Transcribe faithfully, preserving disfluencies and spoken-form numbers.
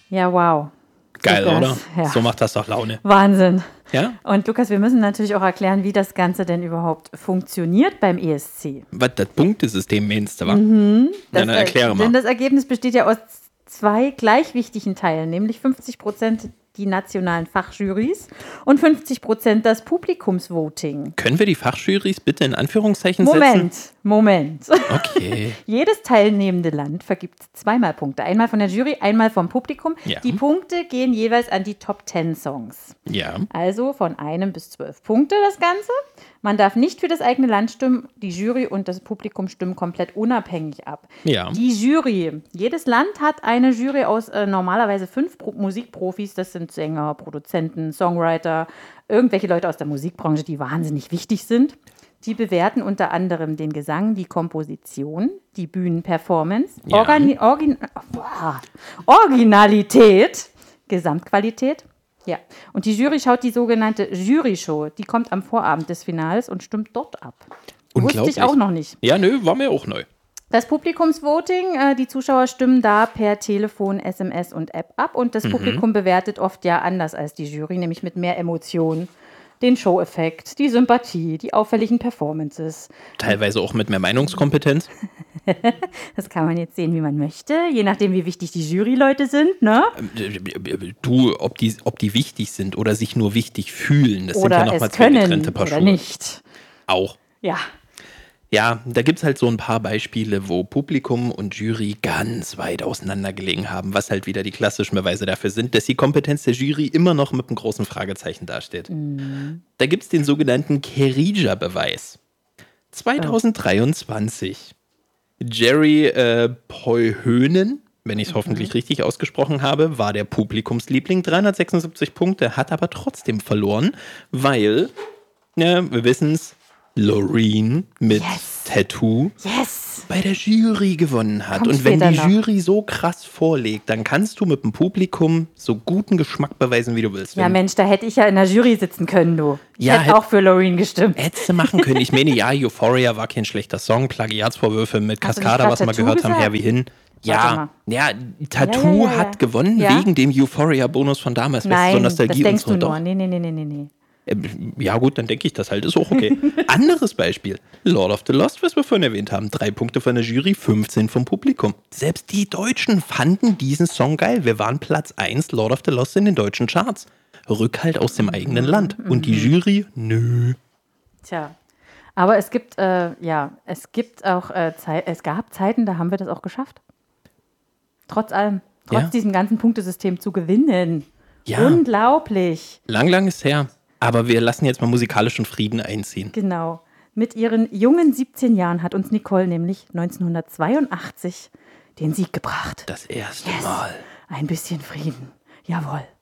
Ja, wow. Geil, Lukas, oder? Ja. So macht das doch Laune. Wahnsinn. Ja? Und Lukas, wir müssen natürlich auch erklären, wie das Ganze denn überhaupt funktioniert beim E S C. Was das Punktesystem meinst du, wa? Mhm. Ja, dann erkläre mal. Denn das Ergebnis besteht ja aus zwei gleich wichtigen Teilen, nämlich fünfzig Prozent die nationalen Fachjurys und fünfzig Prozent das Publikumsvoting. Können wir die Fachjurys bitte in Anführungszeichen Moment, setzen? Moment. Okay. Jedes teilnehmende Land vergibt zweimal Punkte. Einmal von der Jury, einmal vom Publikum. Ja. Die Punkte gehen jeweils an die Top zehn Songs. Ja. Also von einem bis zwölf Punkte das Ganze. Man darf nicht für das eigene Land stimmen. Die Jury und das Publikum stimmen komplett unabhängig ab. Ja. Die Jury. Jedes Land hat eine Jury aus äh, normalerweise fünf Pro- Musikprofis. Das sind Sänger, Produzenten, Songwriter, irgendwelche Leute aus der Musikbranche, die wahnsinnig wichtig sind. Die bewerten unter anderem den Gesang, die Komposition, die Bühnenperformance, Ja. Organi- Orgin- Boah. Originalität, Gesamtqualität. Ja, und die Jury schaut die sogenannte Jury-Show. Die kommt am Vorabend des Finals und stimmt dort ab. Wusste ich Unglaublich. auch noch nicht. Ja, nö, war mir auch neu. Das Publikumsvoting, äh, die Zuschauer stimmen da per Telefon, S M S und App ab. Und das Mhm. Publikum bewertet oft ja anders als die Jury, nämlich mit mehr Emotionen. Den Show-Effekt, die Sympathie, die auffälligen Performances. Teilweise auch mit mehr Meinungskompetenz. Das kann man jetzt sehen, wie man möchte, je nachdem, wie wichtig die Juryleute sind, ne? Du, ob die, ob die wichtig sind oder sich nur wichtig fühlen, das Oder sind ja nochmal es zwei können getrennte Paar oder Schuhe. nicht. Auch. Ja. Ja, da gibt es halt so ein paar Beispiele, wo Publikum und Jury ganz weit auseinander gelegen haben, was halt wieder die klassischen Beweise dafür sind, dass die Kompetenz der Jury immer noch mit einem großen Fragezeichen dasteht. Mhm. Da gibt es den sogenannten Kerija-Beweis. zweitausenddreiundzwanzig. Jerry äh, Poihönen, wenn ich es hoffentlich richtig ausgesprochen habe, war der Publikumsliebling, dreihundertsechsundsiebzig Punkte, hat aber trotzdem verloren, weil, ja, wir wissen es, Loreen mit Yes. Tattoo Yes. bei der Jury gewonnen hat. Kommt Und wenn später die noch. Jury so krass vorlegt, dann kannst du mit dem Publikum so guten Geschmack beweisen, wie du willst. Ja, Wenn- Mensch, da hätte ich ja in der Jury sitzen können, du. Ich Ja, hätte hätt- auch für Loreen gestimmt. Hättest du machen können. Ich meine, ja, Euphoria war kein schlechter Song. Plagiatsvorwürfe mit Hast du nicht Cascada, grad was wir Tattoo gehört haben, gesagt? her wie hin. Warte Ja, mal. ja, Tattoo Ja, ja, ja, ja. hat gewonnen Ja. wegen dem Euphoria-Bonus von damals. Weißt du, so Nein, das Nostalgie denkst und so. du Doch. nur. Nee, nee, nee, nee, nee, nee. Ähm, Ja gut, dann denke ich das halt, ist auch okay. Anderes Beispiel, Lord of the Lost, was wir vorhin erwähnt haben. Drei Punkte von der Jury, fünfzehn vom Publikum. Selbst die Deutschen fanden diesen Song geil. Wir waren Platz eins Lord of the Lost in den deutschen Charts. Rückhalt aus dem eigenen Land. Und die Jury, nö. Tja. Aber es gibt, äh, ja, es gibt auch äh, Zei- es gab Zeiten, da haben wir das auch geschafft. Trotz allem. Trotz Ja. diesem ganzen Punktesystem zu gewinnen. Ja. Unglaublich. Lang, lang ist her. Aber wir lassen jetzt mal musikalischen Frieden einziehen. Genau. Mit ihren jungen siebzehn Jahren hat uns Nicole nämlich neunzehnhundertzweiundachtzig den Sieg gebracht. Das erste Yes. Mal. Ein bisschen Frieden. Jawohl.